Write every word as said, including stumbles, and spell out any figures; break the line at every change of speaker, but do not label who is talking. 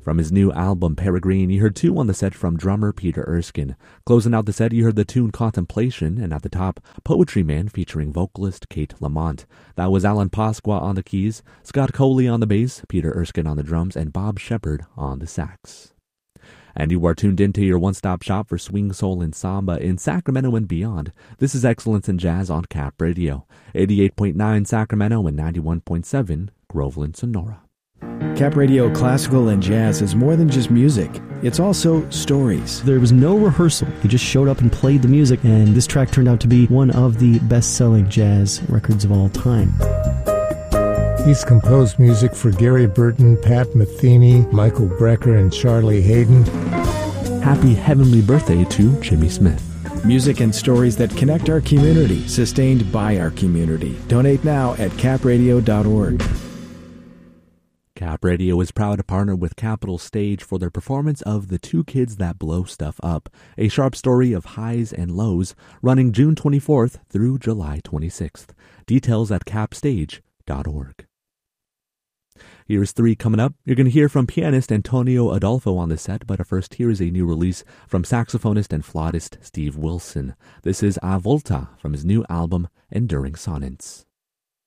From his new album, Peregrine, you heard two on the set from drummer Peter Erskine. Closing out the set, you heard the tune Contemplation, and at the top, Poetry Man featuring vocalist Kate Lamont. That was Alan Pasqua on the keys, Scott Coley on the bass, Peter Erskine on the drums, and Bob Shepard on the sax. And you are tuned into your one-stop shop for swing, soul, and samba in Sacramento and beyond. This is Excellence in Jazz on Cap Radio, eighty-eight point nine Sacramento and ninety-one point seven Groveland, Sonora.
Cap Radio Classical and Jazz is more than just music. It's also stories.
There was no rehearsal. He just showed up and played the music, and this track turned out to be one of the best-selling jazz records of all time.
He's composed music for Gary Burton, Pat Metheny, Michael Brecker, and Charlie Hayden.
Happy heavenly birthday to Jimmy Smith.
Music and stories that connect our community, sustained by our community. Donate now at cap radio dot org.
Cap Radio is proud to partner with Capitol Stage for their performance of The Two Kids That Blow Stuff Up, a sharp story of highs and lows, running June twenty-fourth through July twenty-sixth. Details at cap stage dot org. Here's three coming up. You're going to hear from pianist Antonio Adolfo on the set, but first here is a new release from saxophonist and flautist Steve Wilson. This is A Volta from his new album, Enduring Sonnets.